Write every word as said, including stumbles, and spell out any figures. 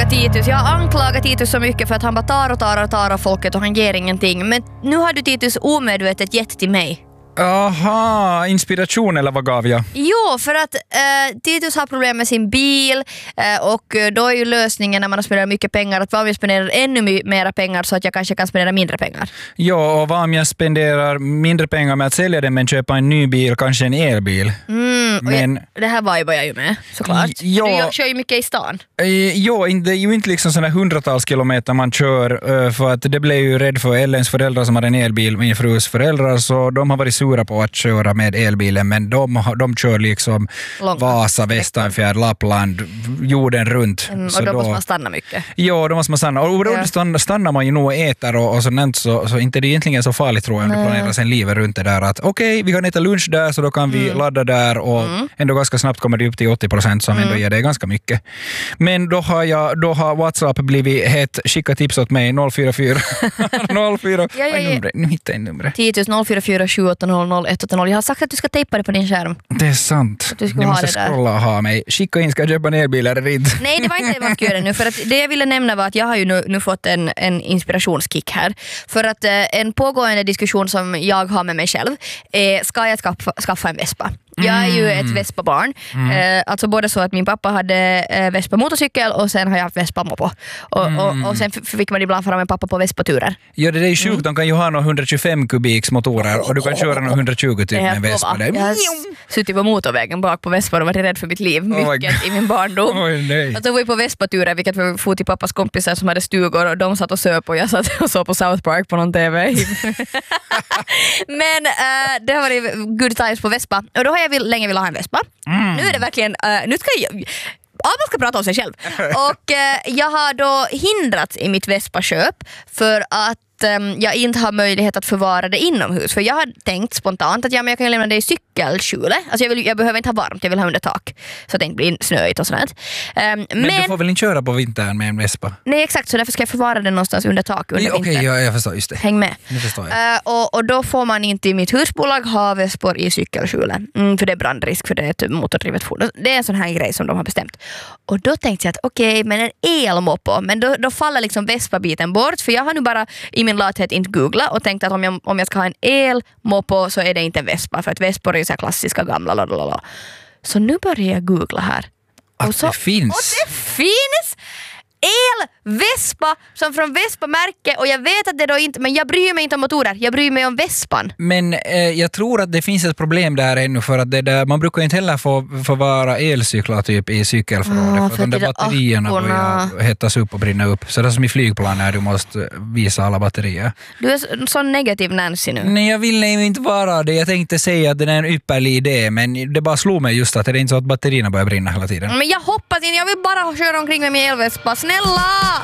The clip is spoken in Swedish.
Titus. Jag anklagar Titus så mycket för att han bara tar och tar och tar av folket och han ger ingenting. Men nu har du Titus omedvetet gett till mig. Aha, inspiration eller vad gav jag? Jo, för att äh, Titus har problem med sin bil äh, och då är ju lösningen när man har spenderat mycket pengar att vad om jag spenderar ännu my- mera pengar så att jag kanske kan spendera mindre pengar. Ja, och vad om jag spenderar mindre pengar med att sälja den men köpa en ny bil, kanske en elbil? Mm, och men, jag, det här vibar jag ju med, såklart. Ja, du kör ju mycket i stan. Ja, det är ju inte liksom sådana hundratals kilometer man kör för att det blev ju rädd för Ellens föräldrar som har en elbil, min frus föräldrar, så de har varit sura på att köra med elbilen, men de, de kör liksom långt. Vasa, Västanfjärd, Lappland, jorden runt. Mm, och så då, då måste man stanna mycket. Ja, då måste man stanna. Och då ja. stannar, stannar man ju nog och äter och, och sånt, så, så inte det är egentligen så farligt tror jag om du planerar sen livet runt det där att okej, okay, vi kan äta lunch där så då kan vi mm. ladda där och mm. ändå ganska snabbt kommer det upp till åttio procent som mm. ändå ger det ganska mycket. Men då har, jag, då har WhatsApp blivit hett, skicka tips åt mig noll fyra fyra noll fyra ja, ja, ja. Nu hittar jag numret. Titus noll fyra fyra sju åtta noll noll ett åtta noll. Jag har sagt att du ska tejpa det på din skärm. Det är sant. Du jag måste scrolla och ha mig. Skicka in, ska jag köpa en elbil eller inte? Nej, det var inte det man skulle göra nu. För att det jag ville nämna var att jag har ju nu, nu fått en, en inspirationskick här. För att eh, en pågående diskussion som jag har med mig själv är, ska jag skaffa, skaffa en Vespa? Jag är ju ett Vespa-barn. Mm. Eh, alltså både så att min pappa hade eh, Vespa-motorcykel och sen har jag haft Vespa-mopo. Och, mm. och, och sen f- fick man ibland fara med pappa på Vespa-turer. Ja, det är ju sjukt. Mm. De kan ju ha några hundratjugofem kubiks motorer och du kan köra några hundratjugo typ med en Vespa. Jag har suttit på motorvägen bak på Vespa och varit rädd för mitt liv mycket oh i min barndom. Oj, nej. Och så var vi på Vespa-turer, vilket var fot till pappas kompisar som hade stugor och de satt och söp och jag satt och såg på South Park på någon T V. Men äh, det har varit good times på Vespa. Och då har jag vill, länge velat ha en Vespa. Mm. Nu är det verkligen, äh, nu ska jag... Ja, man ska prata om sig själv. Och äh, jag har då hindrats i mitt Vespa-köp för att jag inte har möjlighet att förvara det inomhus. För jag har tänkt spontant att ja, men jag kan lämna det i cykelskjulet. Alltså jag, vill, jag behöver inte ha varmt, jag vill ha under tak. Så att det inte blir snöigt och sådant. Um, men, men du får väl inte köra på vintern med en Vespa? Nej, exakt. Så därför ska jag förvara den någonstans under tak under Okej, okay, ja, jag förstår, just det. Häng med. Nu förstår jag. Uh, och, och då får man inte i mitt husbolag ha Vespor i cykelskjulet. Mm, för det är brandrisk, för det är ett motordrivet fordon. Det är en sån här grej som de har bestämt. Och då tänkte jag att okej, okay, men en elmopo. Men då, då faller liksom Vespa-biten bort. För jag har nu bara i min lathet inte googla och tänkte att om jag, om jag ska ha en elmopo så är det inte en Vespa. För att Vespor är så här klassiska gamla. Lalala. Så nu börjar jag googla här. Att och så, det finns? Och det finns! El-Vespa som från Vespa-märke och jag vet att det då inte, men jag bryr mig inte om motorer, jag bryr mig om Vespan. Men eh, jag tror att det finns ett problem där ännu för att det där, man brukar inte heller få, få vara elcyklar typ i cykelförrådet oh, för, för att de där batterierna börjar hettas upp och brinna upp. Så det är som i flygplan när du måste visa alla batterier. Du är så, så negativ Nancy nu. Nej, jag vill inte vara det. Jag tänkte säga att det är en ypperlig idé, men det bara slog mig just att det är inte så att batterierna börjar brinna hela tiden. Men jag hoppas inte, jag vill bara köra omkring med min el-Vespa, snälla!